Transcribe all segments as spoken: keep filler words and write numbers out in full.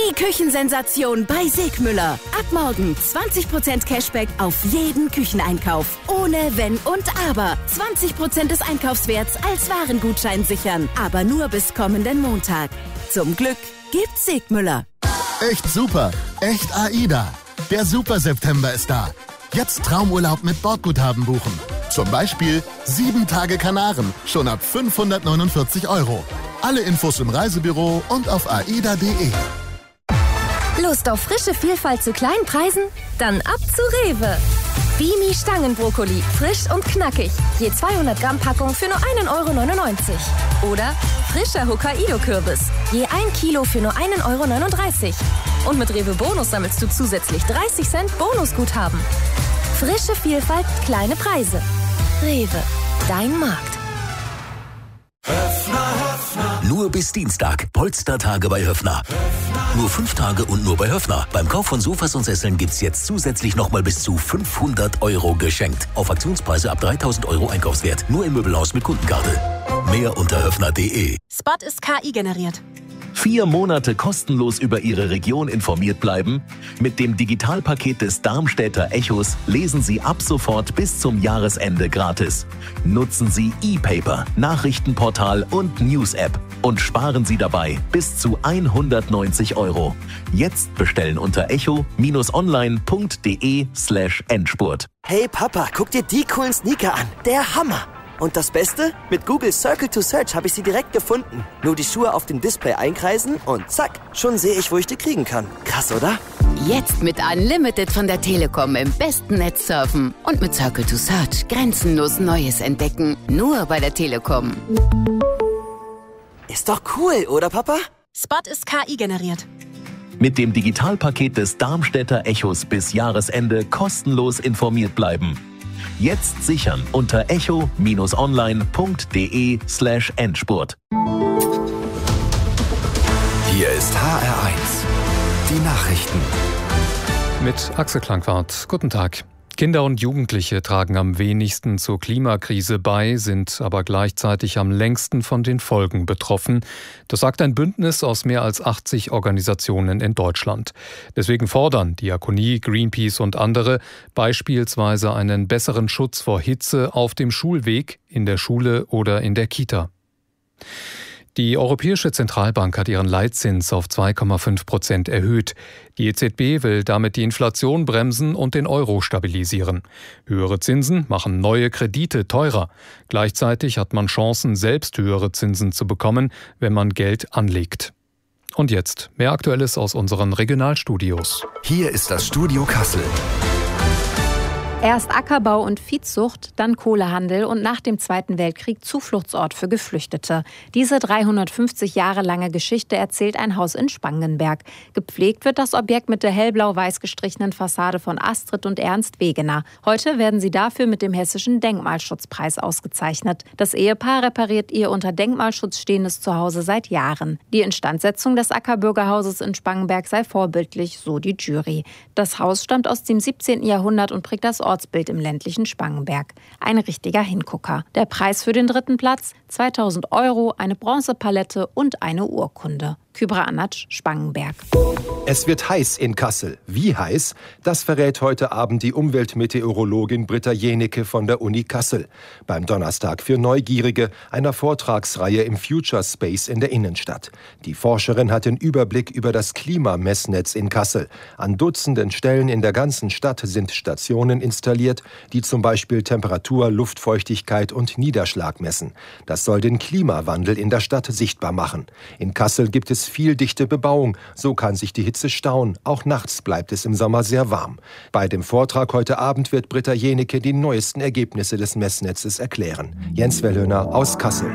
Die Küchensensation bei Segmüller. Ab morgen zwanzig Prozent Cashback auf jeden Kücheneinkauf. Ohne Wenn und Aber. zwanzig Prozent des Einkaufswerts als Warengutschein sichern. Aber nur bis kommenden Montag. Zum Glück gibt's Segmüller. Echt super. Echt AIDA. Der Super September ist da. Jetzt Traumurlaub mit Bordguthaben buchen. Zum Beispiel sieben Tage Kanaren, schon ab fünfhundertneunundvierzig Euro. Alle Infos im Reisebüro und auf aida punkt de. Lust auf frische Vielfalt zu kleinen Preisen? Dann ab zu Rewe. Bimi Stangenbrokkoli, frisch und knackig. Je zweihundert Gramm Packung für nur einen Euro neunundneunzig. Oder frischer Hokkaido-Kürbis. Je ein Kilo für nur einen Euro neununddreißig. Und mit Rewe Bonus sammelst du zusätzlich dreißig Cent Bonusguthaben. Frische Vielfalt, kleine Preise. Rewe, dein Markt. Nur bis Dienstag. Polstertage bei Höffner. Nur fünf Tage und nur bei Höffner. Beim Kauf von Sofas und Sesseln gibt's jetzt zusätzlich nochmal bis zu fünfhundert Euro geschenkt. Auf Aktionspreise ab dreitausend Euro Einkaufswert. Nur im Möbelhaus mit Kundenkarte. Mehr unter höffner punkt de. Spot ist K I generiert. Vier Monate kostenlos über Ihre Region informiert bleiben? Mit dem Digitalpaket des Darmstädter Echos lesen Sie ab sofort bis zum Jahresende gratis. Nutzen Sie E-Paper, Nachrichtenportal und News-App und sparen Sie dabei bis zu hundertneunzig Euro. Jetzt bestellen unter echo-online punkt de slash Endspurt. Hey Papa, guck dir die coolen Sneaker an. Der Hammer! Und das Beste? Mit Google Circle to Search habe ich sie direkt gefunden. Nur die Schuhe auf dem Display einkreisen und zack, schon sehe ich, wo ich die kriegen kann. Krass, oder? Jetzt mit Unlimited von der Telekom im besten Netz surfen. Und mit Circle to Search grenzenlos Neues entdecken. Nur bei der Telekom. Ist doch cool, oder Papa? Spot ist K I generiert. Mit dem Digitalpaket des Darmstädter Echos bis Jahresende kostenlos informiert bleiben. Jetzt sichern unter echo-online punkt de slash Endspurt. Hier ist H R eins. Die Nachrichten. Mit Axel Klangwart. Guten Tag. Kinder und Jugendliche tragen am wenigsten zur Klimakrise bei, sind aber gleichzeitig am längsten von den Folgen betroffen. Das sagt ein Bündnis aus mehr als achtzig Organisationen in Deutschland. Deswegen fordern Diakonie, Greenpeace und andere beispielsweise einen besseren Schutz vor Hitze auf dem Schulweg, in der Schule oder in der Kita. Die Europäische Zentralbank hat ihren Leitzins auf zwei Komma fünf Prozent erhöht. Die E Z B will damit die Inflation bremsen und den Euro stabilisieren. Höhere Zinsen machen neue Kredite teurer. Gleichzeitig hat man Chancen, selbst höhere Zinsen zu bekommen, wenn man Geld anlegt. Und jetzt mehr Aktuelles aus unseren Regionalstudios. Hier ist das Studio Kassel. Erst Ackerbau und Viehzucht, dann Kohlehandel und nach dem Zweiten Weltkrieg Zufluchtsort für Geflüchtete. Diese dreihundertfünfzig Jahre lange Geschichte erzählt ein Haus in Spangenberg. Gepflegt wird das Objekt mit der hellblau-weiß gestrichenen Fassade von Astrid und Ernst Wegener. Heute werden sie dafür mit dem Hessischen Denkmalschutzpreis ausgezeichnet. Das Ehepaar repariert ihr unter Denkmalschutz stehendes Zuhause seit Jahren. Die Instandsetzung des Ackerbürgerhauses in Spangenberg sei vorbildlich, so die Jury. Das Haus stammt aus dem siebzehnten Jahrhundert und prägt das Ortsbild im ländlichen Spangenberg. Ein richtiger Hingucker. Der Preis für den dritten Platz? zweitausend Euro, eine Bronzepalette und eine Urkunde. Kybra Anatsch, Spangenberg. Es wird heiß in Kassel. Wie heiß? Das verrät heute Abend die Umweltmeteorologin Britta Jenicke von der Uni Kassel. Beim Donnerstag für Neugierige, einer Vortragsreihe im Future Space in der Innenstadt. Die Forscherin hat den Überblick über das Klimamessnetz in Kassel. An Dutzenden Stellen in der ganzen Stadt sind Stationen installiert, die zum Beispiel Temperatur, Luftfeuchtigkeit und Niederschlag messen. Das soll den Klimawandel in der Stadt sichtbar machen. In Kassel gibt es viel dichte Bebauung, so kann sich die Hitze stauen. Auch nachts bleibt es im Sommer sehr warm. Bei dem Vortrag heute Abend wird Britta Jenicke die neuesten Ergebnisse des Messnetzes erklären. Jens Wellhöhner aus Kassel.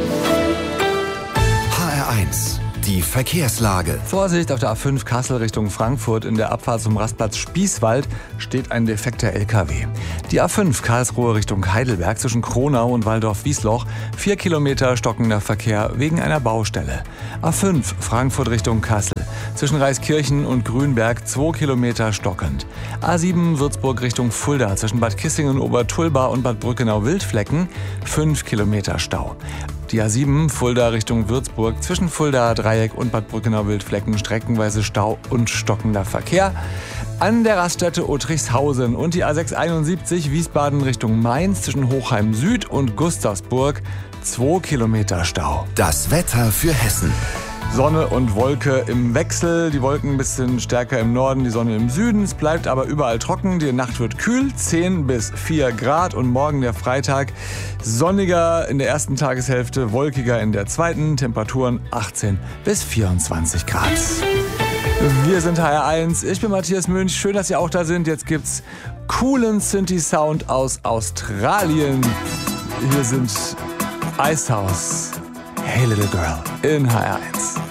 H R eins. Die Verkehrslage. Vorsicht, auf der A fünf Kassel Richtung Frankfurt in der Abfahrt zum Rastplatz Spießwald steht ein defekter L K W. Die A fünf Karlsruhe Richtung Heidelberg zwischen Kronau und Waldorf-Wiesloch. Vier Kilometer stockender Verkehr wegen einer Baustelle. A fünf Frankfurt Richtung Kassel zwischen Reiskirchen und Grünberg zwei Kilometer stockend. A sieben Würzburg Richtung Fulda zwischen Bad Kissingen, Obertulba und Bad Brückenau-Wildflecken fünf Kilometer Stau. Die A sieben, Fulda Richtung Würzburg, zwischen Fulda Dreieck und Bad Brückener Wildflecken streckenweise Stau und stockender Verkehr. An der Raststätte Otrichshausen und die A sechshunderteinundsiebzig, Wiesbaden Richtung Mainz, zwischen Hochheim Süd und Gustavsburg, zwei Kilometer Stau. Das Wetter für Hessen. Sonne und Wolke im Wechsel. Die Wolken ein bisschen stärker im Norden, die Sonne im Süden. Es bleibt aber überall trocken. Die Nacht wird kühl, zehn bis vier Grad. Und morgen der Freitag sonniger in der ersten Tageshälfte, wolkiger in der zweiten. Temperaturen achtzehn bis vierundzwanzig Grad. Wir sind H R eins. Ich bin Matthias Münch. Schön, dass Sie auch da sind. Jetzt gibt's coolen Synthi-Sound aus Australien. Hier sind Icehouse. Hey Little Girl in H R eins.